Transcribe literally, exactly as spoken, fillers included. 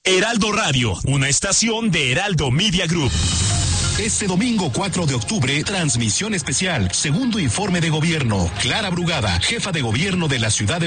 Heraldo Radio, una estación de Heraldo Media Group. Este domingo cuatro de octubre, transmisión especial, segundo informe de gobierno. Clara Brugada, jefa de gobierno de la Ciudad de